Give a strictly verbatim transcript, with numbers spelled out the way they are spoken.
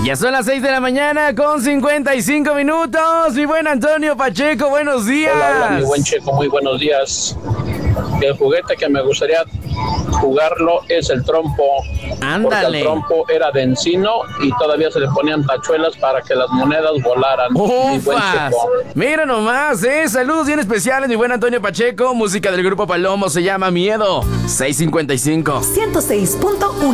Ya son las seis de la mañana con cincuenta y cinco minutos. Mi buen Antonio Pacheco, buenos días. Hola, hola, mi buen Checo, muy buenos días. El juguete que me gustaría jugarlo es el trompo. Ándale. Porque el trompo era de encino y todavía se le ponían tachuelas para que las monedas volaran. Mi buen ¡Ufas! Checo. Mira nomás, ¿eh? Saludos bien especiales, mi buen Antonio Pacheco. Música del grupo Palomo se llama Miedo. seiscientos cincuenta y cinco. ciento seis punto uno